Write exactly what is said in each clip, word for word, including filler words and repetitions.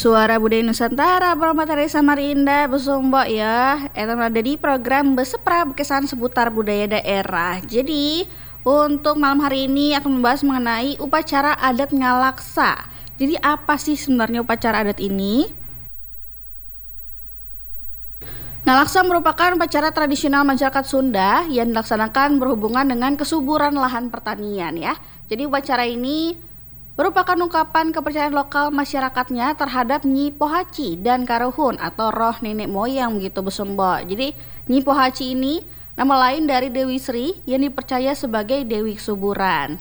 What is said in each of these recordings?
Suara Budaya Nusantara Promateri Samarinda Besumbo ya. Eta ada di program Besepra Berkesan seputar budaya daerah. Jadi untuk malam hari ini akan membahas mengenai upacara adat Ngalaksa. Jadi apa sih sebenarnya upacara adat ini? Ngalaksa merupakan upacara tradisional masyarakat Sunda yang dilaksanakan berhubungan dengan kesuburan lahan pertanian ya. Jadi upacara ini merupakan ungkapan kepercayaan lokal masyarakatnya terhadap Nyi Pohaci dan Karuhun atau roh nenek moyang begitu Besumbo. Jadi Nyi Pohaci ini nama lain dari Dewi Sri yang dipercaya sebagai Dewi Kesuburan.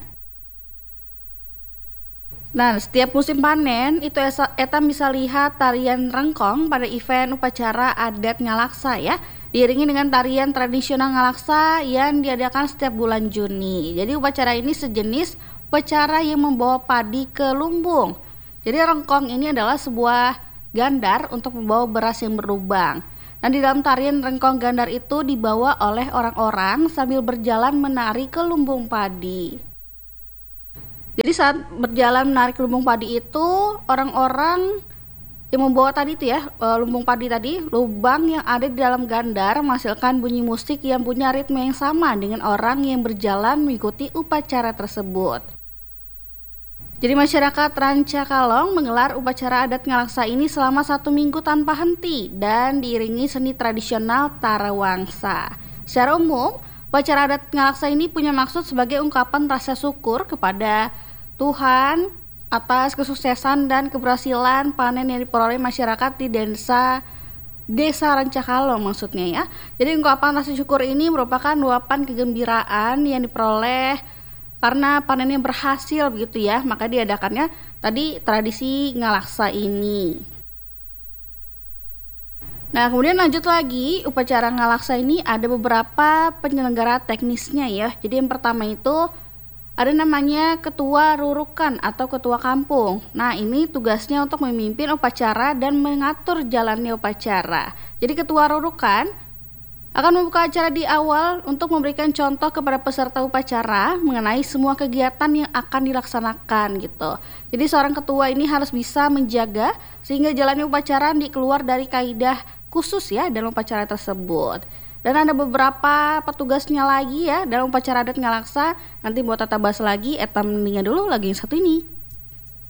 Nah, setiap musim panen itu Etam bisa lihat tarian rengkong pada event upacara adat Ngalaksa ya, diiringi dengan tarian tradisional Ngalaksa yang diadakan setiap bulan Juni. Jadi upacara ini sejenis upacara yang membawa padi ke lumbung. Jadi rengkong ini adalah sebuah gandar untuk membawa beras yang berlubang. Nah, di dalam tarian rengkong gandar itu dibawa oleh orang-orang sambil berjalan menari ke lumbung padi. Jadi saat berjalan menarik lumbung padi itu, orang-orang yang membawa tadi itu ya, lumbung padi tadi, lubang yang ada di dalam gandar menghasilkan bunyi musik yang punya ritme yang sama dengan orang yang berjalan mengikuti upacara tersebut. Jadi masyarakat Rancakalong menggelar upacara adat Ngalaksa ini selama satu minggu tanpa henti dan diiringi seni tradisional Tarawangsa. Secara umum, upacara adat Ngalaksa ini punya maksud sebagai ungkapan rasa syukur kepada Tuhan atas kesuksesan dan keberhasilan panen yang diperoleh masyarakat di desa Desa Rancakalong maksudnya ya. Jadi ungkapan rasa syukur ini merupakan luapan kegembiraan yang diperoleh karena panennya berhasil begitu ya. Maka diadakannya tadi tradisi Ngalaksa ini. Nah, kemudian lanjut lagi, upacara Ngalaksa ini ada beberapa penyelenggara teknisnya ya. Jadi yang pertama itu ada namanya ketua rurukan atau ketua kampung. Nah, ini tugasnya untuk memimpin upacara dan mengatur jalannya upacara. Jadi ketua rurukan akan membuka acara di awal untuk memberikan contoh kepada peserta upacara mengenai semua kegiatan yang akan dilaksanakan gitu. Jadi seorang ketua ini harus bisa menjaga sehingga jalannya upacara dikeluar dari kaidah khusus ya dalam upacara tersebut. Dan ada beberapa petugasnya lagi ya dalam upacara adat Ngalaksa. Nanti buat tata bahas lagi, Eta mendingnya dulu lagi yang satu ini.